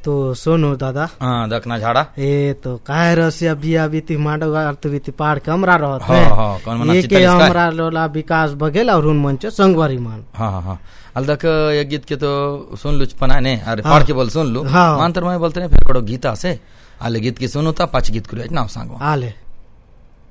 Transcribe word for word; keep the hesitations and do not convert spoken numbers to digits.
तो सोनू दादा हाँ दखना झाड़ा ए तो काहे रसिया बिया बीती मांडो अर्थ बीती पहाड़ के हमरा रहत हाँ है हाँ कौन मना ये चित्ता के इसका है? हमरा लोला विकास बघेल और उन मंच संगवारी मान हाँ हाँ हाँ अलदक ये गीत के तो सुन लू पनाने अरे हाँ। पढ़ के बोल सुन लू हाँ। मांतर मैं बोलते नहीं फिर कड़ो गीता से आले गीत की सुनो ता पाँच गीत करो नाव सांगो आले